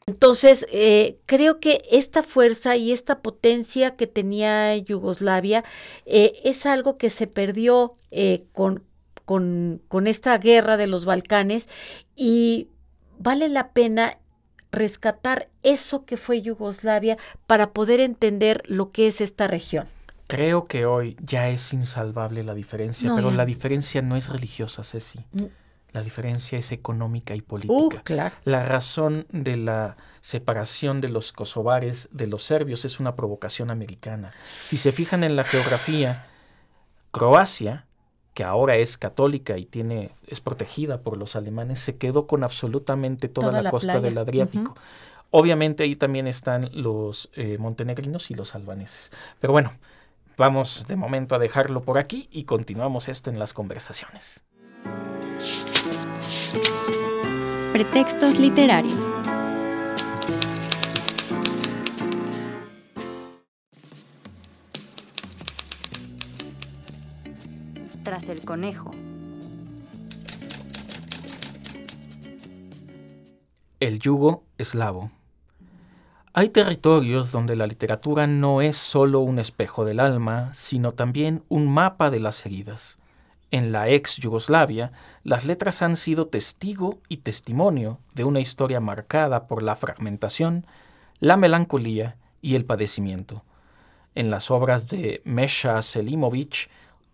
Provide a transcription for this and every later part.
Entonces, creo que esta fuerza y esta potencia que tenía Yugoslavia es algo que se perdió con esta guerra de los Balcanes y vale la pena rescatar eso que fue Yugoslavia para poder entender lo que es esta región. Creo que hoy ya es insalvable la diferencia, No, pero ya. la diferencia no es religiosa, Ceci. Mm. La diferencia es económica y política. Claro. La razón de la separación de los kosovares de los serbios es una provocación americana. Si se fijan en la geografía, Croacia, que ahora es católica y es protegida por los alemanes, se quedó con absolutamente toda Toda la la costa del playa. Adriático. Ujú. Obviamente ahí también están los montenegrinos y los albaneses. Pero bueno, vamos de momento a dejarlo por aquí y continuamos esto en las conversaciones. Pretextos literarios. Tras el conejo. El yugo eslavo. Hay territorios donde la literatura no es solo un espejo del alma, sino también un mapa de las heridas. En la ex Yugoslavia, las letras han sido testigo y testimonio de una historia marcada por la fragmentación, la melancolía y el padecimiento. En las obras de Mesha Selimovic,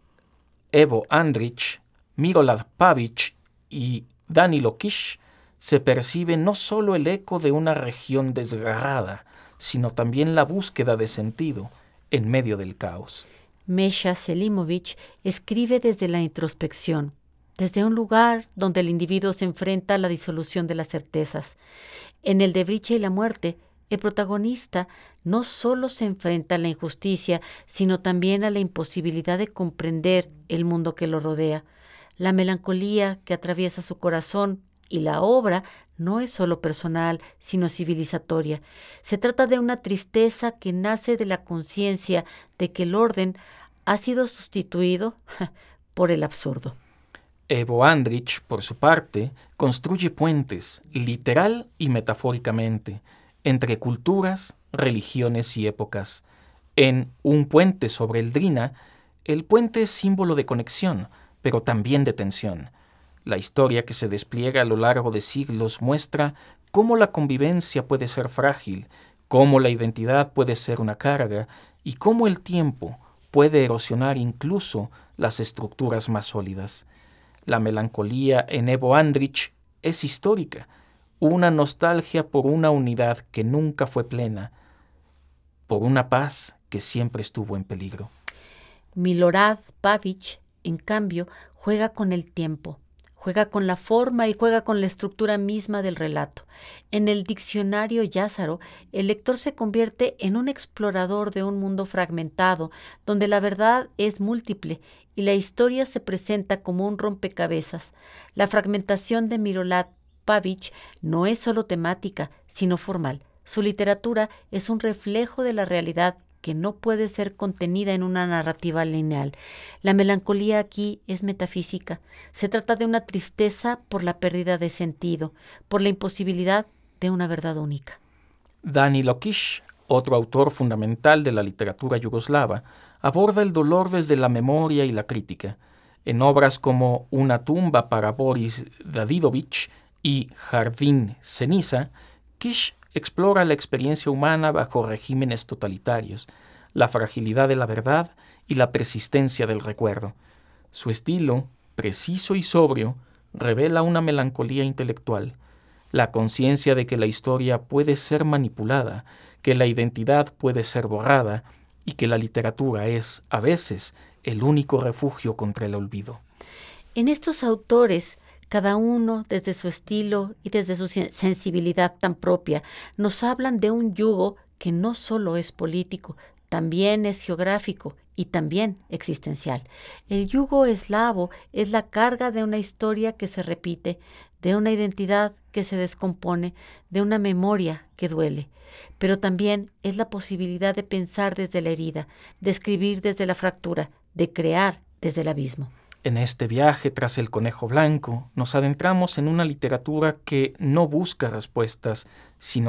Evo Andrić, Milorad Pavić y Danilo Kiš, se percibe no solo el eco de una región desgarrada, sino también la búsqueda de sentido en medio del caos. Mesha Selimovic escribe desde la introspección, desde un lugar donde el individuo se enfrenta a la disolución de las certezas. En El de Bricha y la muerte, el protagonista no solo se enfrenta a la injusticia, sino también a la imposibilidad de comprender el mundo que lo rodea. La melancolía que atraviesa su corazón y la obra no es solo personal, sino civilizatoria. Se trata de una tristeza que nace de la conciencia de que el orden ha sido sustituido por el absurdo. Evo Andrić, por su parte, construye puentes, literal y metafóricamente, entre culturas, religiones y épocas. En Un puente sobre el Drina, el puente es símbolo de conexión, pero también de tensión. La historia que se despliega a lo largo de siglos muestra cómo la convivencia puede ser frágil, cómo la identidad puede ser una carga y cómo el tiempo puede erosionar incluso las estructuras más sólidas. La melancolía en Evo Andrić es histórica, una nostalgia por una unidad que nunca fue plena, por una paz que siempre estuvo en peligro. Milorad Pavić, en cambio, juega con el tiempo, juega con la forma y juega con la estructura misma del relato. En el diccionario Lázaro, el lector se convierte en un explorador de un mundo fragmentado, donde la verdad es múltiple y la historia se presenta como un rompecabezas. La fragmentación de Milorad Pavić no es solo temática, sino formal. Su literatura es un reflejo de la realidad que no puede ser contenida en una narrativa lineal. La melancolía aquí es metafísica. Se trata de una tristeza por la pérdida de sentido, por la imposibilidad de una verdad única. Danilo Kiš, otro autor fundamental de la literatura yugoslava, aborda el dolor desde la memoria y la crítica. En obras como Una tumba para Boris Davidović y Jardín ceniza, Kiš explora la experiencia humana bajo regímenes totalitarios, la fragilidad de la verdad y la persistencia del recuerdo. Su estilo, preciso y sobrio, revela una melancolía intelectual, la conciencia de que la historia puede ser manipulada, que la identidad puede ser borrada y que la literatura es, a veces, el único refugio contra el olvido. En estos autores, cada uno desde su estilo y desde su sensibilidad tan propia, nos hablan de un yugo que no solo es político, también es geográfico y también existencial. El yugo eslavo es la carga de una historia que se repite, de una identidad que se descompone, de una memoria que duele. Pero también es la posibilidad de pensar desde la herida, de escribir desde la fractura, de crear desde el abismo. En este viaje tras el conejo blanco, nos adentramos en una literatura que no busca respuestas, sino